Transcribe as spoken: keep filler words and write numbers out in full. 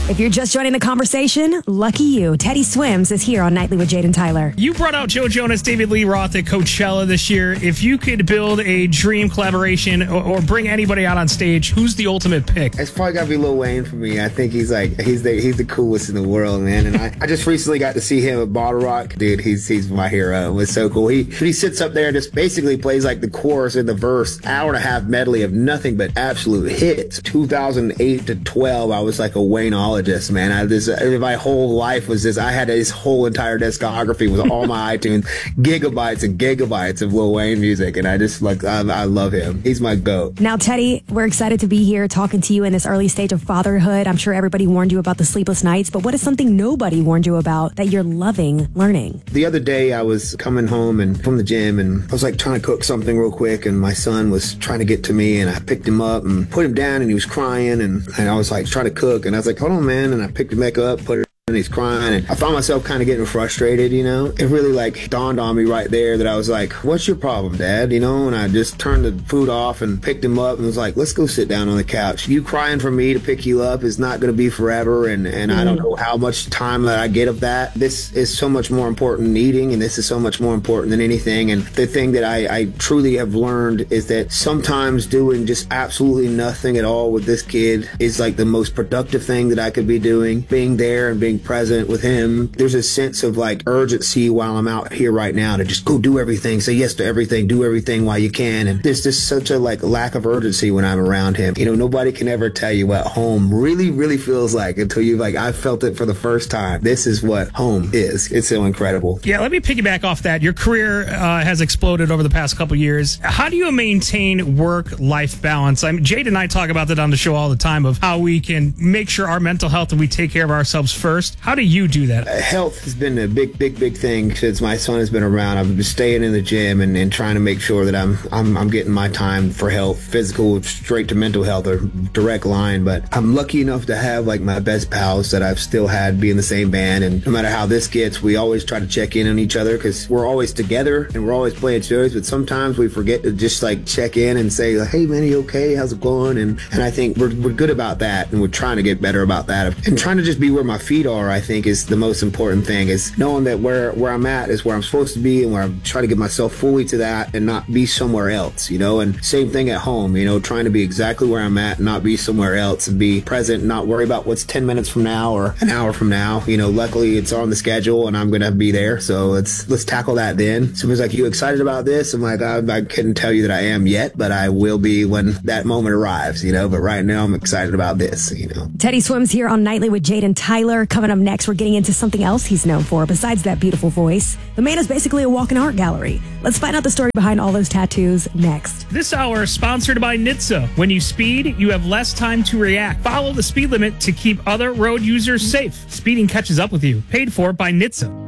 If you're just joining the conversation, lucky you. Teddy Swims is here on Nightly with Jade and Tyler. You brought out Joe Jonas, David Lee Roth at Coachella this year. If you could build a dream collaboration or, or bring anybody out on stage, who's the ultimate pick? It's probably got to be Lil Wayne for me. I think he's like, he's the he's the coolest in the world, man. And I, I just recently got to see him at Bottle Rock. Dude, he's he's my hero. It was so cool. He, he sits up there and just basically plays like the chorus and the verse, hour and a half medley of nothing but absolute hits. two thousand eight to twelve, I was like a Wayneologist, man. I this my whole life was this. I had his whole entire discography with all my iTunes, gigabytes and gigabytes of Lil Wayne music, and I just like I, I love him. He's my goat. Now, Teddy, we're excited to be here talking to you in this early stage of fatherhood. I'm sure everybody warned you about the sleepless nights, but what is something nobody warned you about that you're loving learning? The other day, I was coming home and from the gym, and I was like trying to cook something real quick, and my son was trying to get to me, and I picked him up and put him down, and he was crying, and, and I was like trying to cook, and I was like, hold on, man, and I picked him back up, put it and he's crying, and I found myself kind of getting frustrated, you know. It really like dawned on me right there that I was like, what's your problem, Dad? You know, and I just turned the food off and picked him up and was like, let's go sit down on the couch. You crying for me to pick you up is not going to be forever, and, and mm. I don't know how much time that I get of that. This is so much more important than eating, and this is so much more important than anything. And the thing that I, I truly have learned is that sometimes doing just absolutely nothing at all with this kid is like the most productive thing that I could be doing. Being there and being present with him, there's a sense of like urgency while I'm out here right now to just go do everything, say yes to everything, do everything while you can. And there's just such a like lack of urgency when I'm around him. You know, nobody can ever tell you what home really, really feels like until you've like, I felt it for the first time. This is what home is. It's so incredible. Yeah, let me piggyback off that. Your career uh, has exploded over the past couple years. How do you maintain work-life balance? I mean, Jade and I talk about that on the show all the time of how we can make sure our mental health and we take care of ourselves first. How do you do that? Uh, health has been a big, big, big thing since my son has been around. I've been staying in the gym and, and trying to make sure that I'm, I'm I'm getting my time for health, physical, straight to mental health, or direct line. But I'm lucky enough to have like my best pals that I've still had be in the same band. And no matter how this gets, we always try to check in on each other because we're always together and we're always playing shows. But sometimes we forget to just like check in and say, like, hey man, are you okay? How's it going? And and I think we're we're good about that, and we're trying to get better about that. And trying to just be where my feet are, I think, is the most important thing, is knowing that where where I'm at is where I'm supposed to be, and where I'm trying to get myself fully to that and not be somewhere else, you know. And same thing at home, you know, trying to be exactly where I'm at and not be somewhere else, and be present, not worry about what's ten minutes from now or an hour from now. You know, luckily it's on the schedule and I'm gonna be there, so let's let's tackle that then. Someone's like, you excited about this? I'm like, I, I couldn't tell you that I am yet, but I will be when that moment arrives, you know. But right now I'm excited about this, you know. Teddy Swims here on Nightly with Jade and Tyler. Coming up next, we're getting into something else he's known for besides that beautiful voice. The man is basically a walking art gallery. Let's find out the story behind all those tattoos next. This hour is sponsored by N H T S A. When you speed, you have less time to react. Follow the speed limit to keep other road users safe. Speeding catches up with you. Paid for by N H T S A.